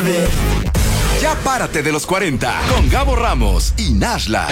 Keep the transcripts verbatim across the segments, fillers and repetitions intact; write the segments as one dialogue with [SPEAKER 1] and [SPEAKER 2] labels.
[SPEAKER 1] Ya párate de los cuarenta con Gabo Ramos y Nashla.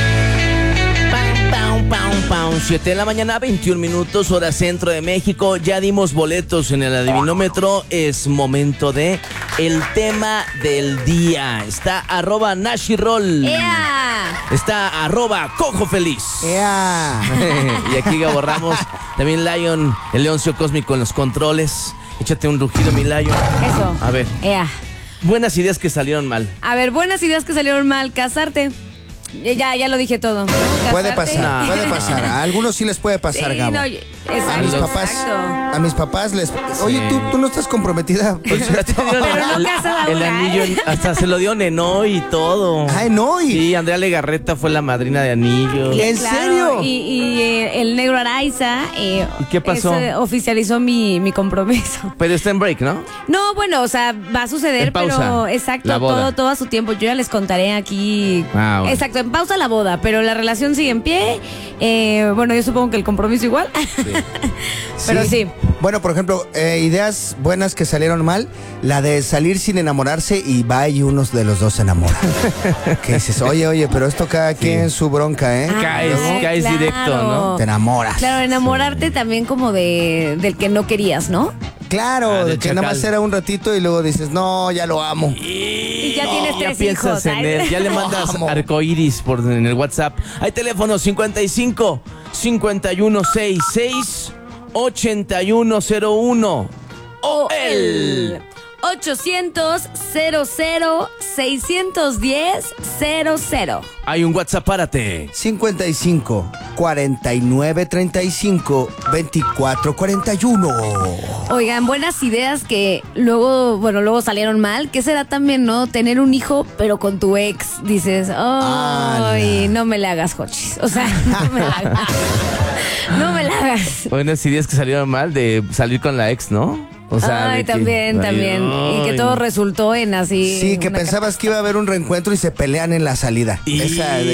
[SPEAKER 2] siete de la mañana, veintiún minutos, hora centro de México. Ya dimos boletos en el adivinómetro. Es momento de el tema del día. Está arroba Nashirol.
[SPEAKER 3] ¡Ea!
[SPEAKER 2] Está arroba Cojo Feliz.
[SPEAKER 4] ¡Ea!
[SPEAKER 2] Y aquí Gabo Ramos. También Lion, el leoncio cósmico en los controles. Échate un rugido, mi Lion.
[SPEAKER 3] Eso.
[SPEAKER 2] A ver.
[SPEAKER 3] ¡Ea!
[SPEAKER 2] Buenas ideas que salieron mal.
[SPEAKER 3] A ver, buenas ideas que salieron mal. Casarte. Ya, ya lo dije todo.
[SPEAKER 4] Puede
[SPEAKER 3] Casarte.
[SPEAKER 4] pasar,
[SPEAKER 2] No.
[SPEAKER 4] puede pasar. A algunos sí les puede pasar,
[SPEAKER 3] Sí,
[SPEAKER 4] Gabo.
[SPEAKER 3] no,
[SPEAKER 4] A
[SPEAKER 3] exacto,
[SPEAKER 4] mis papás,
[SPEAKER 3] exacto.
[SPEAKER 4] a mis papás les... Oye, ¿tú, tú no estás comprometida, por
[SPEAKER 2] Ya te
[SPEAKER 4] cierto?
[SPEAKER 2] dieron
[SPEAKER 3] Pero no
[SPEAKER 2] el,
[SPEAKER 3] casada
[SPEAKER 2] el
[SPEAKER 3] aún,
[SPEAKER 2] anillo,
[SPEAKER 3] ¿eh?
[SPEAKER 2] hasta se lo dio Neno y todo.
[SPEAKER 4] Ay, no, y...
[SPEAKER 2] Sí, Andrea Legarreta fue la madrina de anillo.
[SPEAKER 4] ¿En
[SPEAKER 3] Claro,
[SPEAKER 4] serio?
[SPEAKER 3] Y, y eh, el negro Araiza eh,
[SPEAKER 2] ¿Y qué pasó?
[SPEAKER 3] ese oficializó mi, mi compromiso.
[SPEAKER 2] Pero está en break, ¿no?
[SPEAKER 3] No, bueno, o sea, va a suceder,
[SPEAKER 2] En pausa,
[SPEAKER 3] pero exacto,
[SPEAKER 2] la boda.
[SPEAKER 3] todo, todo a su tiempo. Yo ya les contaré aquí.
[SPEAKER 2] Ah, bueno.
[SPEAKER 3] Exacto, en pausa la boda, pero la relación sigue en pie. Eh, bueno, yo supongo que el compromiso igual. Pero sí.
[SPEAKER 4] Bueno, por ejemplo, eh, ideas buenas que salieron mal, la de salir sin enamorarse y va y uno de los dos se enamora. Que dices, oye, oye, pero esto cada quien su bronca, ¿eh?
[SPEAKER 2] Caes,
[SPEAKER 3] Ay,
[SPEAKER 2] caes
[SPEAKER 3] claro.
[SPEAKER 2] directo, ¿no?
[SPEAKER 4] Te enamoras.
[SPEAKER 3] Claro, enamorarte también como de del que no querías, ¿no?
[SPEAKER 4] Claro,
[SPEAKER 2] Ah,
[SPEAKER 4] de
[SPEAKER 2] del
[SPEAKER 4] que nada más
[SPEAKER 2] chacal.
[SPEAKER 4] era un ratito y luego dices, no, ya lo amo.
[SPEAKER 3] Y ya tienes
[SPEAKER 2] Ya
[SPEAKER 3] tres
[SPEAKER 2] piensas
[SPEAKER 3] hijos.
[SPEAKER 2] en
[SPEAKER 3] ay.
[SPEAKER 2] él, ya le mandas
[SPEAKER 4] Vamos.
[SPEAKER 2] arcoíris por en el WhatsApp. Hay teléfono cincuenta y cinco, cincuenta y uno sesenta y seis, ochenta y uno cero uno.
[SPEAKER 3] O
[SPEAKER 2] el
[SPEAKER 3] el ochocientos cero cero seiscientos diez cero cero.
[SPEAKER 2] Hay un WhatsApp, párate.
[SPEAKER 4] cincuenta y cinco, cuarenta y nueve, treinta y cinco, veinticuatro, cuarenta y uno.
[SPEAKER 3] Oigan, buenas ideas que luego, bueno, luego salieron mal. ¿Qué será también, no? Tener un hijo, pero con tu ex. Dices, ay, no me le hagas hochis. O sea, no me la hagas. No me la hagas.
[SPEAKER 2] Buenas ideas que salieron mal de salir con la ex, ¿no? O sea,
[SPEAKER 3] Ay,
[SPEAKER 2] de que-
[SPEAKER 3] también,
[SPEAKER 2] ay,
[SPEAKER 3] también. Y que
[SPEAKER 2] ay.
[SPEAKER 3] todo resultó en así.
[SPEAKER 4] Sí, que
[SPEAKER 3] una
[SPEAKER 4] pensabas que iba a haber un reencuentro y se pelean en la salida.
[SPEAKER 2] Y-
[SPEAKER 4] Esa de